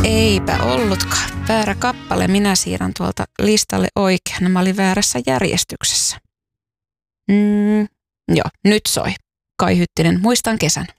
Eipä ollutkaan. Väärä kappale. Minä siirrän tuolta listalle oikean. Mä olin väärässä järjestyksessä. Joo, nyt soi. Kai Hyttinen, muistan kesän.